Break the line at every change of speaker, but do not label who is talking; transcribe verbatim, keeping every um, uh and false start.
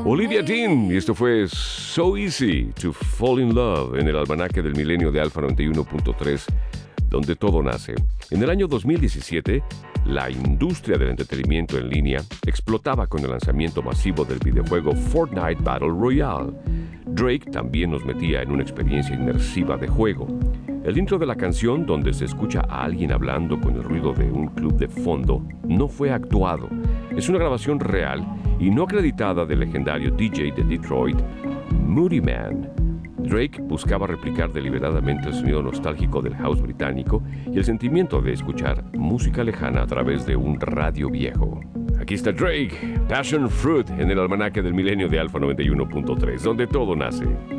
Olivia Dean, y esto fue So Easy to Fall in Love en el almanaque del milenio de Alfa noventa y uno punto tres, donde todo nace. En el año dos mil diecisiete, la industria del entretenimiento en línea explotaba con el lanzamiento masivo del videojuego Fortnite Battle Royale. Drake también nos metía en una experiencia inmersiva de juego. El intro de la canción, donde se escucha a alguien hablando con el ruido de un club de fondo, no fue actuado. Es una grabación real y no acreditada del legendario D J de Detroit, Moodymann. Drake buscaba replicar deliberadamente el sonido nostálgico del house británico y el sentimiento de escuchar música lejana a través de un radio viejo. Aquí está Drake, Passion Fruit, en el almanaque del milenio de Alfa noventa y uno punto tres, donde todo nace.